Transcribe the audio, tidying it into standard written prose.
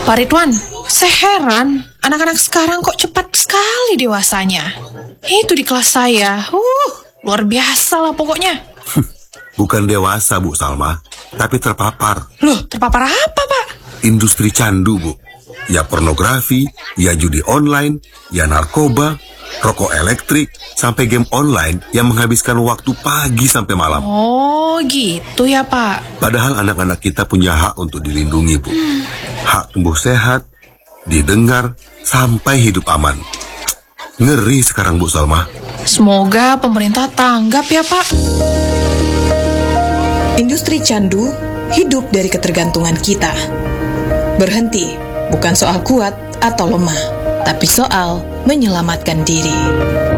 Pak Ridwan, saya heran, anak-anak sekarang kok cepat sekali dewasanya. Itu di kelas saya, luar biasa lah pokoknya. Bukan dewasa, Bu Salma, tapi terpapar. Loh, terpapar apa, Pak? Industri candu, Bu. Ya pornografi, ya judi online, ya narkoba, rokok elektrik, sampai game online yang menghabiskan waktu pagi sampai malam. Oh, gitu ya, Pak. Padahal anak-anak kita punya hak untuk dilindungi, Bu. Hak tumbuh sehat, didengar, sampai hidup aman. Ngeri sekarang, Bu Salma. Semoga pemerintah tanggap ya, Pak. Industri candu hidup dari ketergantungan kita. Berhenti bukan soal kuat atau lemah, tapi soal menyelamatkan diri.